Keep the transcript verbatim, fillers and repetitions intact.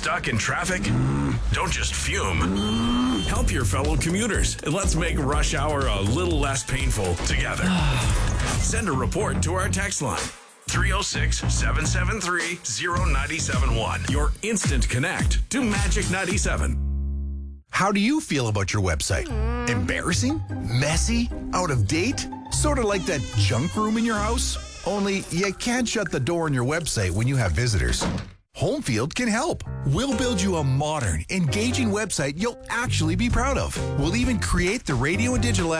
Stuck in traffic? Don't just fume. Help your fellow commuters and let's make rush hour a little less painful together. Send a report to our text line. three oh six, seven seven three, oh nine seven one. Your instant connect to Magic ninety-seven. How do you feel about your website? Embarrassing? Messy? Out of date? Sort of like that junk room in your house? Only you can't shut the door on your website when you have visitors. Homefield can help. We'll build you a modern, engaging website you'll actually be proud of. We'll even create the radio and digital